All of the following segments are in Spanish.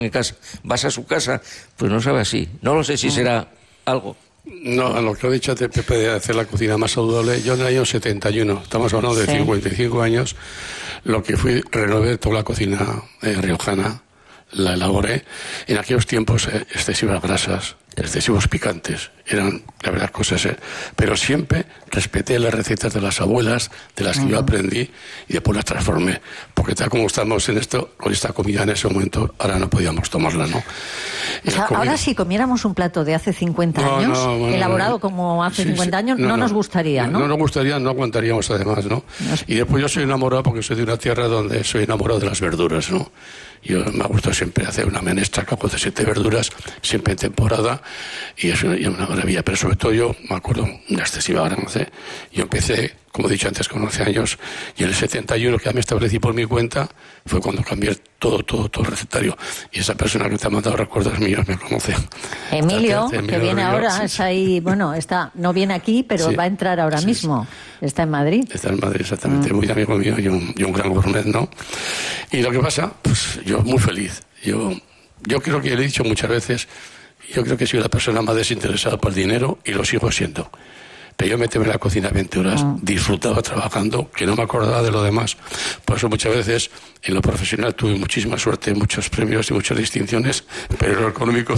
en casa. Vas a su casa, pues no sabe así. No lo sé si será algo. No, a lo que he dicho de Pepe de hacer la cocina más saludable, yo en el año 71, estamos hablando de 55 años, lo que fui, renové toda la cocina riojana, la elaboré. En aquellos tiempos excesivas grasas, excesivos picantes, eran, la verdad, cosas, pero siempre respeté las recetas de las abuelas, de las que yo aprendí, y después las transformé, porque tal como estamos en esto, con esta comida en ese momento, ahora no podíamos tomarla, ¿no? O sea, ahora si comiéramos un plato de hace 50 años, elaborado como hace 50 años, no nos gustaría, ¿no? No nos gustaría, no aguantaríamos además, ¿no? Y después yo soy enamorado, porque soy de una tierra donde soy enamorado de las verduras, ¿no? Yo me gusta siempre hacer una menestra con 7 verduras, siempre en temporada, y es una maravilla. Pero sobre todo yo me acuerdo una excesiva grasa. Yo empecé, como he dicho antes, con 11 años, y en el 71 que ya me establecí por mi cuenta fue cuando cambié todo el recetario. Y esa persona que te ha mandado recuerdos míos me conoce. Emilio, que viene ahora, es ahí, bueno, no viene aquí, pero va a entrar ahora mismo. Está en Madrid. Está en Madrid, exactamente, muy amigo mío y un gran gourmet, ¿no? Y lo que pasa, pues yo muy feliz. Yo creo que le he dicho muchas veces, yo creo que soy la persona más desinteresada por el dinero y lo sigo siendo. Pero yo me metí en la cocina 20 horas, disfrutaba trabajando, que no me acordaba de lo demás. Por eso muchas veces en lo profesional tuve muchísima suerte, muchos premios y muchas distinciones, pero en lo económico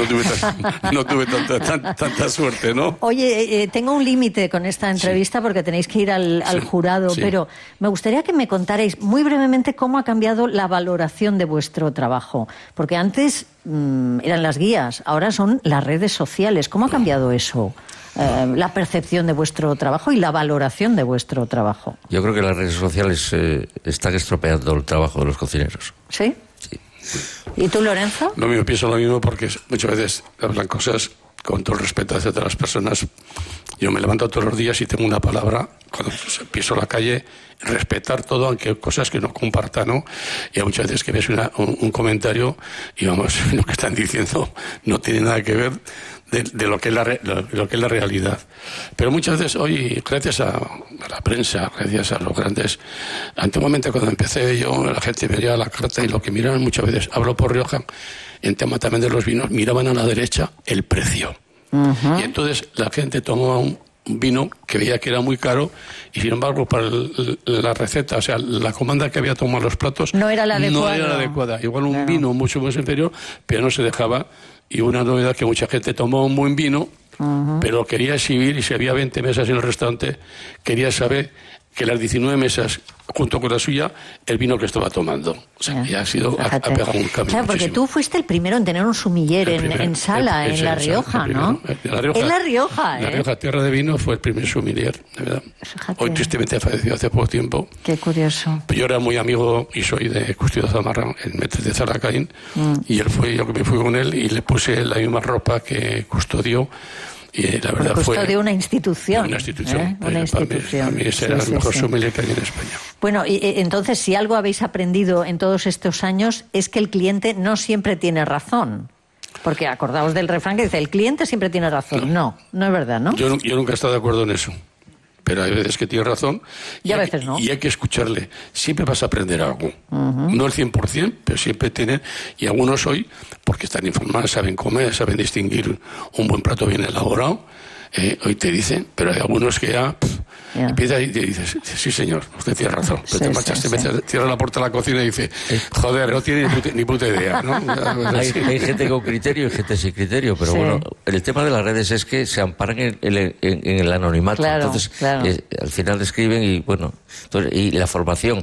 no tuve tanta suerte, ¿no? Oye, tengo un límite con esta entrevista porque tenéis que ir al jurado, pero me gustaría que me contarais muy brevemente cómo ha cambiado la valoración de vuestro trabajo. Porque antes eran las guías, ahora son las redes sociales. ¿Cómo ha cambiado eso? La percepción de vuestro trabajo y la valoración de vuestro trabajo. Yo creo que las redes sociales están estropeando el trabajo de los cocineros. ¿Sí? Sí. ¿Y tú, Lorenzo? No, yo pienso lo mismo porque muchas veces hablan cosas con todo el respeto hacia todas las personas. Yo me levanto todos los días y tengo una palabra, cuando piso la calle, respetar todo, aunque cosas que no comparta, ¿no? Y hay muchas veces que ves un comentario y vamos, lo que están diciendo no tiene nada que ver de lo que es la realidad. Pero muchas veces hoy, gracias a la prensa, gracias a los grandes, antiguamente cuando empecé yo, la gente veía la carta y lo que miraban muchas veces, hablo por Rioja, en tema también de los vinos, miraban a la derecha el precio. Y entonces la gente tomaba un vino que veía que era muy caro y sin embargo para la receta, o sea, la comanda que había tomado los platos no era la adecuada. Igual un vino mucho más inferior, pero no se dejaba. Y una novedad que mucha gente tomó un buen vino, pero quería exhibir, y si había 20 mesas en el restaurante, quería saber que las 19 mesas, junto con la suya, el vino que estaba tomando. O sea, ya ha pegado un cambio. Claro, porque tú fuiste el primero en tener un sumiller en Sala, en La Rioja, ¿no? En La Rioja, La Rioja, tierra de vino, fue el primer sumiller, de verdad. Fíjate. Hoy tristemente ha fallecido hace poco tiempo. Qué curioso. Pero yo era muy amigo y soy de Custodio Zamarra, el maître de Zalacaín, y yo que me fui con él y le puse la misma ropa que Custodio. Y la verdad fue de una institución. Una institución. Una institución. Para mí ese era el mejor sommelier que hay en España. Bueno, y entonces, si algo habéis aprendido en todos estos años es que el cliente no siempre tiene razón. Porque acordaos del refrán que dice, el cliente siempre tiene razón. No es verdad, ¿no? Yo nunca he estado de acuerdo en eso. Pero hay veces que tiene razón. Y a veces no. Y hay que escucharle. Siempre vas a aprender algo. No el 100%, pero siempre tienen. Y algunos hoy, porque están informados, saben comer, saben distinguir un buen plato bien elaborado. Hoy te dicen, pero hay algunos que ya empiezas y te dices, sí señor, usted tiene razón. Pero te marchas, cierras la puerta de la cocina y dices, joder, no tiene ni puta idea, ¿no? Hay gente con criterio y gente sin criterio, pero bueno, el tema de las redes es que se amparan en el anonimato. Claro, entonces, al final escriben y bueno, y la formación.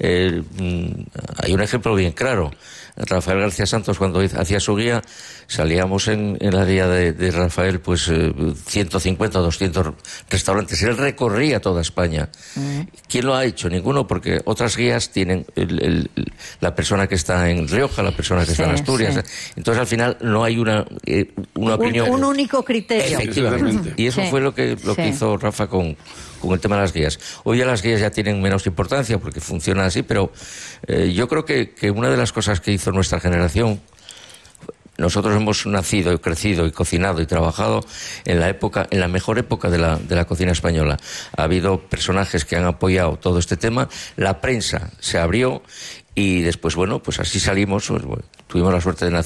Hay un ejemplo bien claro. Rafael García Santos, cuando hacía su guía, salíamos en la guía de Rafael, pues 150 o 200 restaurantes. Él recorría toda España. ¿Quién lo ha hecho? Ninguno, porque otras guías tienen la persona que está en Rioja, la persona que está en Asturias. Entonces, al final, no hay una opinión. Un único criterio. Efectivamente. Y eso fue lo que hizo Rafa con el tema de las guías. Hoy ya las guías ya tienen menos importancia porque funcionan así, pero yo creo que una de las cosas que hizo nuestra generación nosotros hemos nacido y crecido y cocinado y trabajado en la mejor época de la cocina española. Ha habido personajes que han apoyado todo este tema, la prensa se abrió y después, bueno, pues así salimos, pues, bueno, tuvimos la suerte de nacer